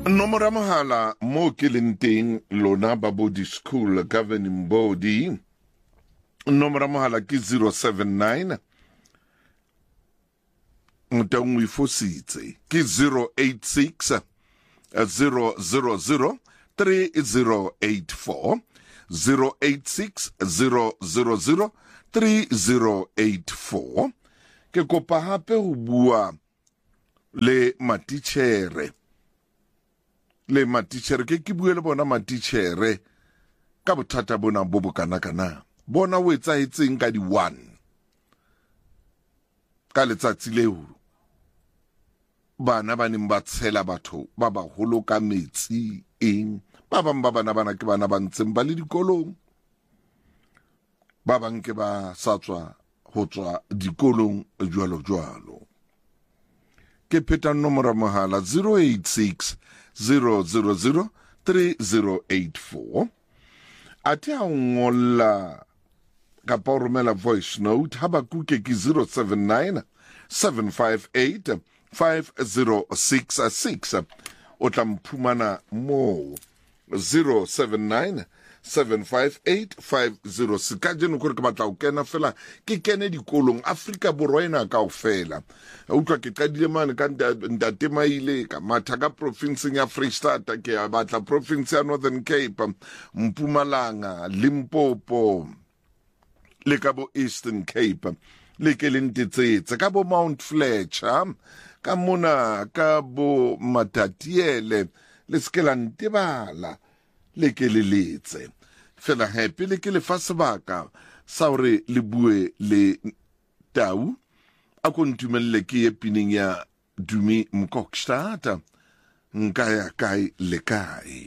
Nomora mohala mo ke leng teng lona ba body school governing body. Nomora mohala ke 079 Ntangwe fositse ke 086 000 3084 086 000 3084. Ke kopa hape ho bua le matitjhere. Le matitjhere ke bue le bona matitjhere ka bothata bona bo bokana-kana. Bona o etsahetseng ka di 1 ka letsatsi leo bana ba neng ba tshela batho ba baholo ka metsi eng. Ba bang ba bana ke bana ba ntseng ba le dikolong, ba bang ke ba sa tswa ho tswa dikolong jwalo. Ke pheta nomora mohala 086 000 3084. Ate ha ngolla kapa o romela voice note ha ba kuke ke 079 758 5066. O tla mphumana mo 079 758 506. Ka jeno kore ke batla o kena fela ke kene dikolong Afrika Borwa ena kaofela. Utlwa ke qadile mane ka Ntate Maile ka matha ka provinceng ya Freistata, ke a batla province ya Northern Cape, Mpumalanga, Limpopo le ka bo Eastern Cape, le ke lentetsetse ka bo Mount Fletcher, ka mona ka bo Matatiele, le skela ntebala le ke leletse fela happy le ke le fa sebaka sa hore le bue le Tau a kontumelle ke epineng ya Dumi Mkokstad nka ya kae le kae.